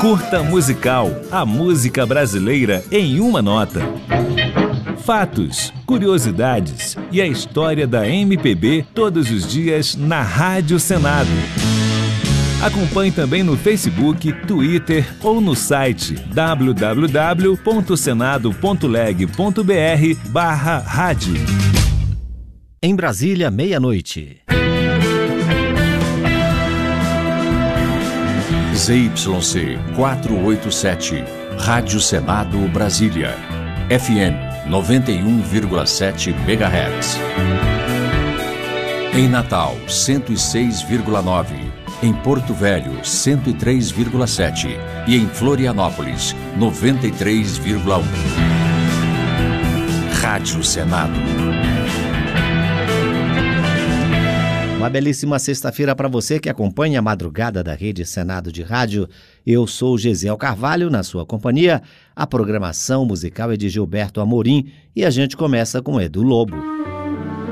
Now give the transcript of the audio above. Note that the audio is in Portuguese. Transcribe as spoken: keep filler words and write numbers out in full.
Curta Musical, a música brasileira em uma nota. Fatos, curiosidades e a história da M P B todos os dias na Rádio Senado. Acompanhe também no Facebook, Twitter ou no site w w w ponto senado ponto leg ponto b r barra rádio. Em Brasília, meia-noite. Z Y C quatrocentos e oitenta e sete, Rádio Senado Brasília, F M noventa e um vírgula sete megahertz. Em Natal, cento e seis vírgula nove. Em Porto Velho, cento e três vírgula sete. E em Florianópolis, noventa e três vírgula um. Rádio Senado. Uma belíssima sexta-feira para você que acompanha a madrugada da Rede Senado de Rádio. Eu sou Gesiel Carvalho, na sua companhia. A programação musical é de Gilberto Amorim e a gente começa com Edu Lobo.